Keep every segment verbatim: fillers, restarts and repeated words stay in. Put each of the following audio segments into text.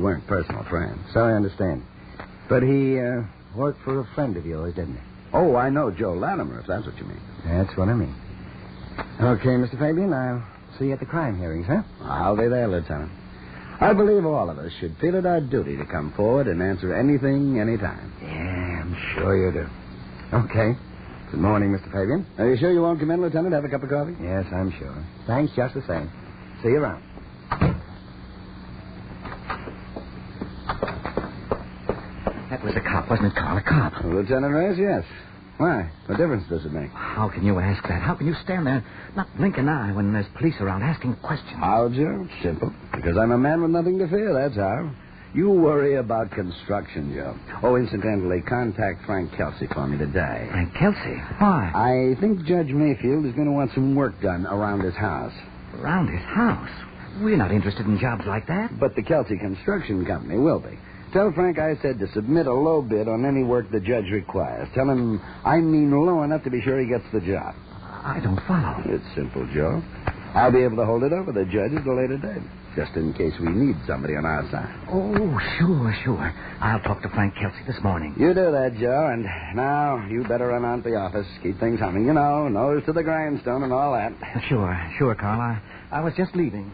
weren't personal friends. So I understand. But he uh, worked for a friend of yours, didn't he? Oh, I know Joe Latimer, if that's what you mean. That's what I mean. Okay, Mister Fabian, I'll see you at the crime hearings, huh? I'll be there, Lieutenant. I believe all of us should feel it our duty to come forward and answer anything, anytime. Yeah, I'm sure you do. Okay. Good morning, Mister Fabian. Are you sure you won't come in, Lieutenant? Have a cup of coffee? Yes, I'm sure. Thanks just the same. See you around. That was a cop, wasn't it, Carl? A cop. Well, Lieutenant Reyes, yes. Why? What difference does it make? How can you ask that? How can you stand there, not blink an eye when there's police around asking questions? How, Joe? Simple. Because I'm a man with nothing to fear, that's how. You worry about construction, Joe. Oh, incidentally, contact Frank Kelsey for me today. Frank Kelsey? Why? I think Judge Mayfield is going to want some work done around his house. Around his house? We're not interested in jobs like that. But the Kelsey Construction Company will be. Tell Frank I said to submit a low bid on any work the judge requires. Tell him I mean low enough to be sure he gets the job. I don't follow. It's simple, Joe. I'll be able to hold it over the judge at a later date, just in case we need somebody on our side. Oh, sure, sure. I'll talk to Frank Kelsey this morning. You do that, Joe, and now you better run on to the office, keep things humming. You know, nose to the grindstone and all that. Sure, sure, Carl. I, I was just leaving.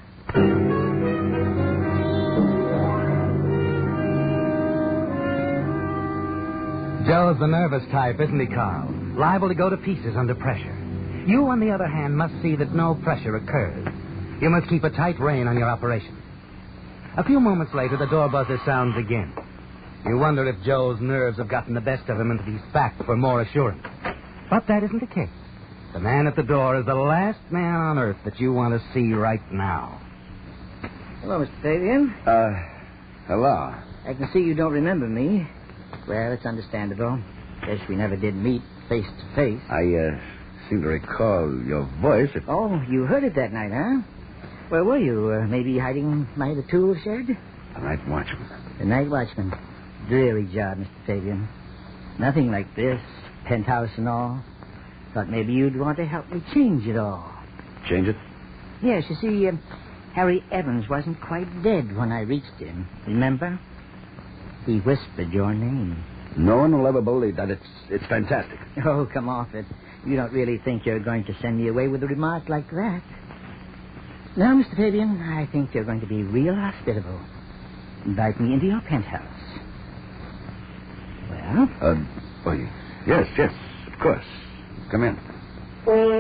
Joe's the nervous type, isn't he, Carl? Liable to go to pieces under pressure. You, on the other hand, must see that no pressure occurs. You must keep a tight rein on your operation. A few moments later, the door buzzer sounds again. You wonder if Joe's nerves have gotten the best of him and that he's back for more assurance. But that isn't the case. The man at the door is the last man on earth that you want to see right now. Hello, Mister Fabian. Uh, hello. I can see you don't remember me. Well, it's understandable. Guess we never did meet face to face. I, uh, seem to recall your voice. Oh, you heard it that night, huh? Where were you? Uh, maybe hiding by the tool shed? The night watchman. The night watchman. Dreary job, Mister Fabian. Nothing like this. Penthouse and all. Thought maybe you'd want to help me change it all. Change it? Yes, you see, uh, Harry Evans wasn't quite dead when I reached him. Remember? He whispered your name. No one will ever believe that. It's it's fantastic. Oh, come off it. You don't really think you're going to send me away with a remark like that. Now, Mister Fabian, I think you're going to be real hospitable. Invite me into your penthouse. Well? Uh, oh, yes, yes, of course. Come in.